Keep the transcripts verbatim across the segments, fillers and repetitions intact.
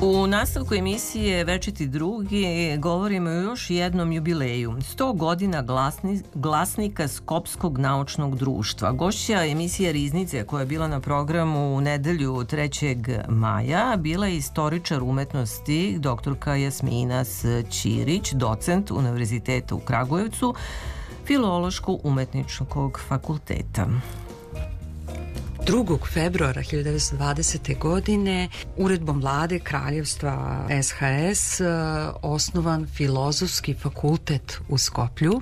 U nastavku emisije Večiti drugi govorimo o još jednom jubileju. sto godina glasni, glasnika Skopskog naučnog društva. Gošća emisije Riznice, koja je bila na programu u nedelju trećeg maja, bila je istoričar umetnosti doktorka Jasmina Ćirić, docent Univerziteta u Kragujevcu, Filološko-umetničkog fakulteta. drugog februara hiljadu devetsto dvadesete. godine uredbom vlade Kraljevstva S H S osnovan Filozofski fakultet u Skoplju.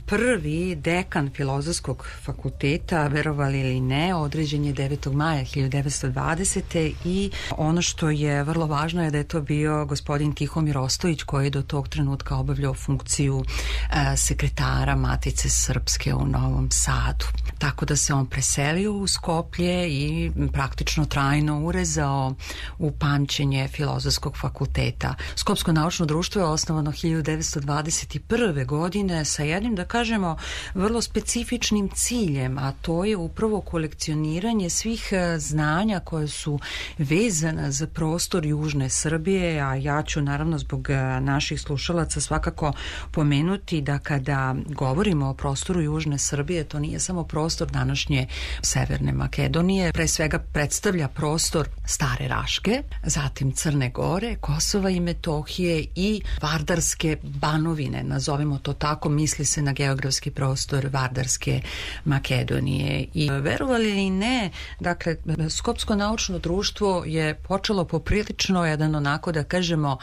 Prvi dekan Filozofskog fakulteta, verovali ili ne, određen je devetog maja hiljadu devetsto dvadesete. i ono što je vrlo važno je da je to bio gospodin Tihomir Ostojić, koji je do tog trenutka obavljao funkciju e, sekretara Matice Srpske u Novom Sadu. Tako da se on preselio u Skoplje i praktično trajno urezao u pamćenje Filozofskog fakulteta. Skopsko naučno društvo je osnovano hiljadu devetsto dvadeset prve. godine sa jednim, da kažemo, vrlo specifičnim ciljem, a to je upravo kolekcioniranje svih znanja koje su vezana za prostor južne Srbije, a ja ću naravno zbog naših slušalaca svakako pomenuti da kada govorimo o prostoru južne Srbije, to nije samo prostor današnje Severne Makedonije, pre svega predstavlja prostor Stare Raške, zatim Crne Gore, Kosova i Metohije i Vardarske banovine, nazovimo to tako, misli se na geografski prostor Vardarske Makedonije. I verovali ili ne, dakle, Skopsko naučno društvo je počelo poprilično jedan, onako da kažemo,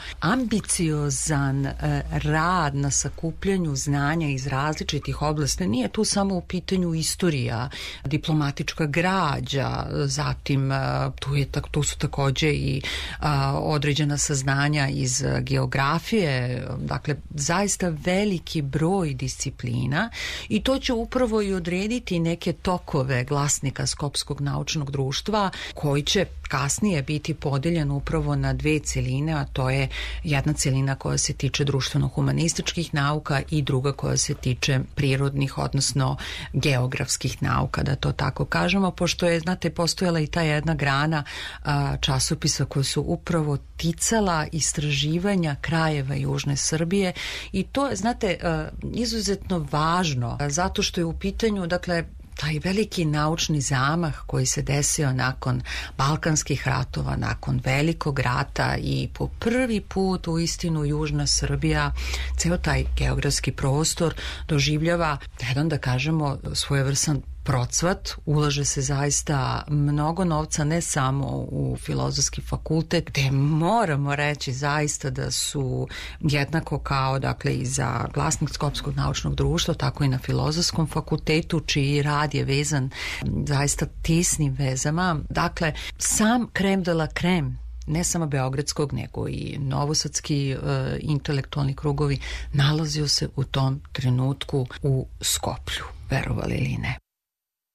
ambiciozan rad na sakupljanju znanja iz različitih oblasti. Nije tu samo u pitanju istorija, diplomatička građa, zatim tu, je, tu su takođe i a, određena saznanja iz geografije, dakle zaista veliki broj disciplina, i to će upravo i odrediti neke tokove glasnika Skopskog naučnog društva, koji će kasnije biti podeljen upravo na dve celine, a to je jedna celina koja se tiče društveno-humanističkih nauka i druga koja se tiče prirodnih, odnosno geografskih nauka, da to tako kažemo, pošto je, znate, postojala i ta jedna grana a, časopisa koja su upravo ticala istraživanja krajeva južne Srbije, i to je, znate, a, izuzetno važno, a, zato što je u pitanju, dakle, taj veliki naučni zamah koji se desio nakon Balkanskih ratova, nakon Velikog rata, i po prvi put u istinu južna Srbija, ceo taj geografski prostor doživljava jedan, da kažemo, svojevrsan procvat. Ulaže se zaista mnogo novca, ne samo u Filozofski fakultet, gde moramo reći zaista da su jednako kao, dakle, i za glasnik Skopskog naučnog društva, tako i na Filozofskom fakultetu, čiji rad je vezan zaista tesnim vezama. Dakle, sam krem de la krem, ne samo beogradskog, nego i novosadski e, intelektualni krugovi, nalazio se u tom trenutku u Skoplju, verovali ili ne.